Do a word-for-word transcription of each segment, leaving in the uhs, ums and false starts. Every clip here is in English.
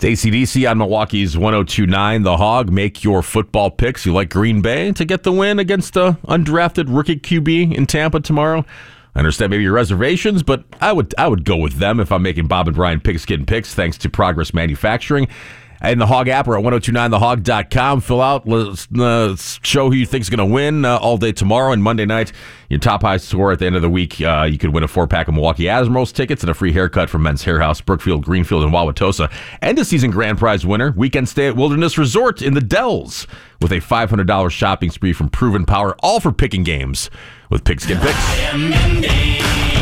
A C D C on Milwaukee's one oh two point nine. The Hog. Make your football picks. You like Green Bay to get the win against the undrafted rookie Q B in Tampa tomorrow? I understand maybe your reservations, but I would I would go with them if I'm making Bob and Brian Pigskin picks, thanks to Progress Manufacturing. And the Hog app, or at ten twenty-nine the hog dot com. Fill out, let's, uh, show who you think is going to win uh, all day tomorrow. And Monday night, your top high score at the end of the week, uh, you could win a four-pack of Milwaukee Admirals tickets and a free haircut from Men's Hair House, Brookfield, Greenfield, and Wauwatosa. End of season grand prize winner, weekend stay at Wilderness Resort in the Dells with a five hundred dollars shopping spree from Proven Power, all for picking games with Pigskin Picks.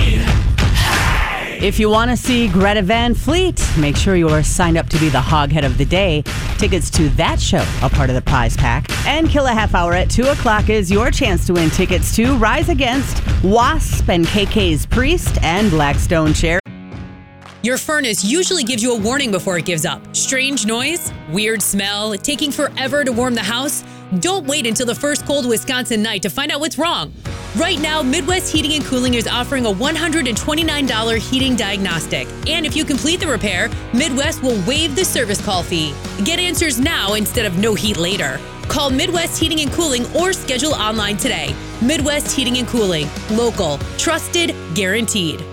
If you want to see Greta Van Fleet, make sure you are signed up to be the Hoghead of the Day. Tickets to that show are part of the prize pack. And Kill a Half Hour at two o'clock is your chance to win tickets to Rise Against, Wasp and K K's Priest, and Blackstone Chair. Your furnace usually gives you a warning before it gives up. Strange noise, weird smell, taking forever to warm the house. Don't wait until the first cold Wisconsin night to find out what's wrong. Right now, Midwest Heating and Cooling is offering a one hundred twenty-nine dollars heating diagnostic. And if you complete the repair, Midwest will waive the service call fee. Get answers now instead of no heat later. Call Midwest Heating and Cooling or schedule online today. Midwest Heating and Cooling. Local. Trusted. Guaranteed.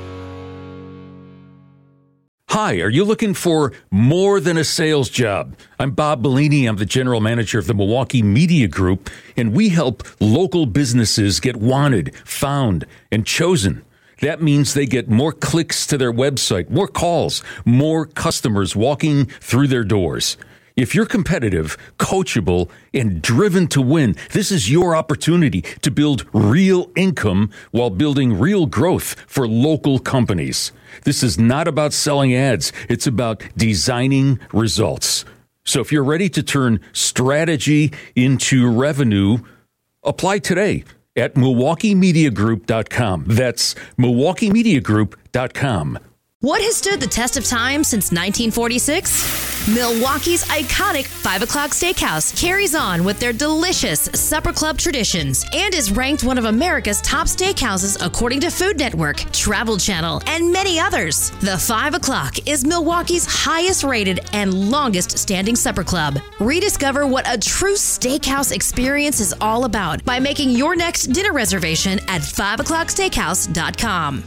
Hi, are you looking for more than a sales job? I'm Bob Bellini. I'm the general manager of the Milwaukee Media Group, and we help local businesses get wanted, found, and chosen. That means they get more clicks to their website, more calls, more customers walking through their doors. If you're competitive, coachable, and driven to win, this is your opportunity to build real income while building real growth for local companies. This is not about selling ads. It's about designing results. So if you're ready to turn strategy into revenue, apply today at Milwaukee Media Group dot com. That's Milwaukee Media Group dot com. What has stood the test of time since nineteen forty-six? Milwaukee's iconic five o'clock Steakhouse carries on with their delicious supper club traditions and is ranked one of America's top steakhouses according to Food Network, Travel Channel, and many others. The five o'clock is Milwaukee's highest rated and longest standing supper club. Rediscover what a true steakhouse experience is all about by making your next dinner reservation at five o'clock steakhouse dot com.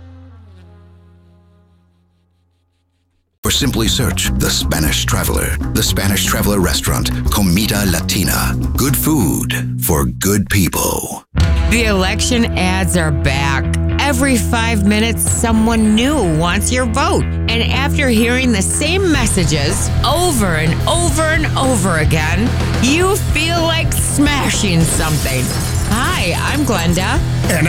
Or simply search The Spanish Traveler. The Spanish Traveler Restaurant, Comida Latina. Good food for good people. The election ads are back. Every five minutes, someone new wants your vote. And after hearing the same messages over and over and over again, you feel like smashing something. Hi, I'm Glenda. And